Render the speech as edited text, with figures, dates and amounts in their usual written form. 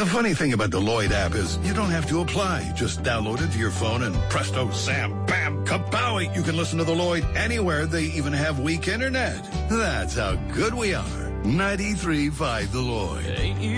The funny thing about the Lloyd app is you don't have to apply. Just download it to your phone and presto, Sam, bam, kapowie. You can listen to the Lloyd anywhere. They even have weak internet. That's how good we are. 93.5 The Lloyd.